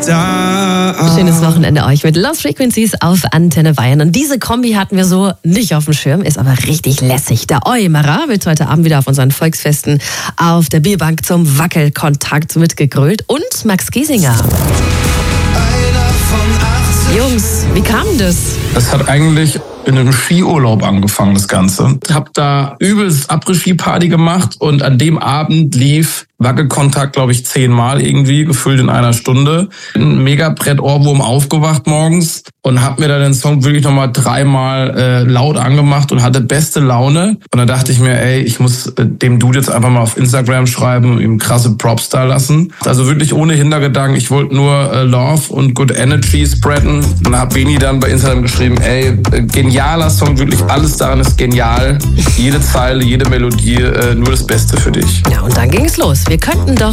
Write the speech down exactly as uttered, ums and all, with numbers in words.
da. Schönes Wochenende euch mit Lost Frequencies auf Antenne Bayern. Und diese Kombi hatten wir so nicht auf dem Schirm, ist aber richtig lässig. Der Eumerer wird heute Abend wieder auf unseren Volksfesten auf der Bierbank zum Wackelkontakt mitgegrölt. Und Max Giesinger. Jungs, wie kam das? Das hat eigentlich in einem Skiurlaub angefangen, das Ganze. Ich habe da übelst Après-Ski-Party gemacht und an dem Abend lief Wackelkontakt, glaube ich, zehnmal irgendwie, gefüllt in einer Stunde. Ein Mega-Brett-Ohrwurm aufgewacht morgens und habe mir da den Song wirklich nochmal dreimal äh, laut angemacht und hatte beste Laune. Und dann dachte ich mir, ey, ich muss äh, dem Dude jetzt einfach mal auf Instagram schreiben und ihm krasse Props da lassen. Also wirklich ohne Hintergedanken. Ich wollte nur äh, Love und Good Energy spreaden. Und dann hat Beni dann bei Instagram geschrieben, ey, äh, genialer Song, wirklich alles daran ist genial. Jede Zeile, jede Melodie, äh, nur das Beste für dich. Ja, und dann ging es los. Wir könnten doch